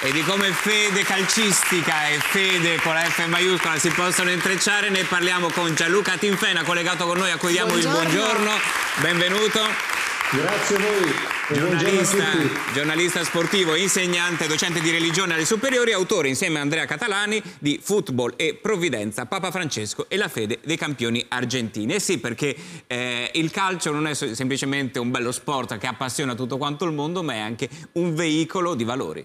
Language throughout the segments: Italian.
e di come fede calcistica e fede con la F maiuscola si possono intrecciare. Ne parliamo con Gianluca Tinfena, collegato con noi, a cui diamo il buongiorno. Benvenuto. Grazie a voi. Giornalista sportivo, insegnante, docente di religione alle superiori, autore insieme a Andrea Catalani di Football e Provvidenza, Papa Francesco e la fede dei campioni argentini. E sì, perché il calcio non è semplicemente un bello sport che appassiona tutto quanto il mondo, ma è anche un veicolo di valori.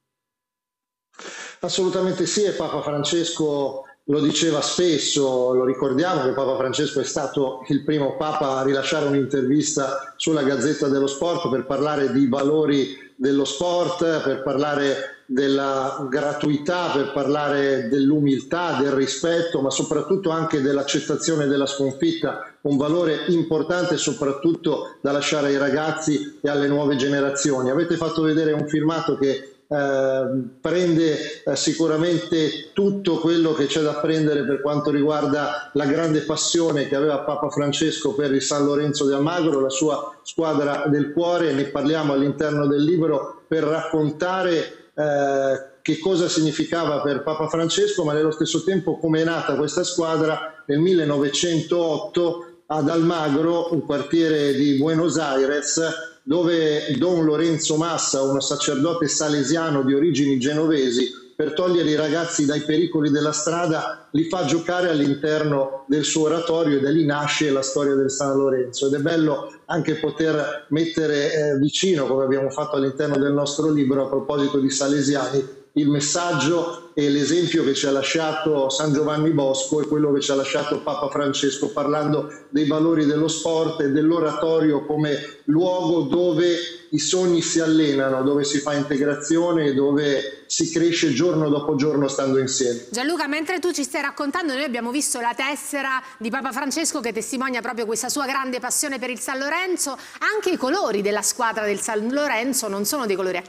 Assolutamente sì, e Papa Francesco lo diceva spesso, lo ricordiamo che Papa Francesco è stato il primo Papa a rilasciare un'intervista sulla Gazzetta dello Sport per parlare di valori dello sport, per parlare della gratuità, per parlare dell'umiltà, del rispetto, ma soprattutto anche dell'accettazione della sconfitta, un valore importante soprattutto da lasciare ai ragazzi e alle nuove generazioni. Avete fatto vedere un filmato che prende sicuramente tutto quello che c'è da prendere per quanto riguarda la grande passione che aveva Papa Francesco per il San Lorenzo de Almagro, la sua squadra del cuore. Ne parliamo all'interno del libro per raccontare che cosa significava per Papa Francesco, ma nello stesso tempo come è nata questa squadra nel 1908 ad Almagro, un quartiere di Buenos Aires, dove Don Lorenzo Massa, uno sacerdote salesiano di origini genovesi, per togliere i ragazzi dai pericoli della strada, li fa giocare all'interno del suo oratorio, e da lì nasce la storia del San Lorenzo. Ed è bello anche poter mettere vicino, come abbiamo fatto all'interno del nostro libro, a proposito di salesiani, il messaggio e l'esempio che ci ha lasciato San Giovanni Bosco e quello che ci ha lasciato Papa Francesco, parlando dei valori dello sport e dell'oratorio come luogo dove i sogni si allenano, dove si fa integrazione e dove si cresce giorno dopo giorno stando insieme. Gianluca, mentre tu ci stai raccontando, noi abbiamo visto la tessera di Papa Francesco che testimonia proprio questa sua grande passione per il San Lorenzo. Anche i colori della squadra del San Lorenzo non sono dei colori a